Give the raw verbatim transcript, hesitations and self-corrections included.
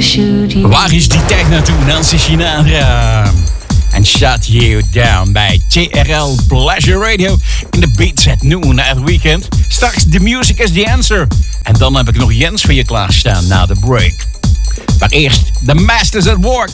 Waar is die tijd naartoe? Nancy Sinatra. En Shut You Down bij T R L Pleasure Radio in de Beats at Noon na het weekend. Straks The Music is the Answer. En dan heb ik nog Jens voor je klaarstaan na de break. Maar eerst The Masters at Work.